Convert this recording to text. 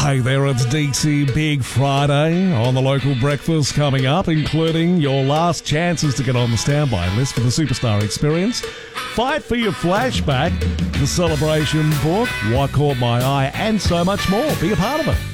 Hey there, it's DC. Big Friday on the local breakfast coming up, including your last chances to get on the standby list for the Superstar Experience. Fight for your flashback, the celebration book, what caught my eye, and so much more. Be a part of it.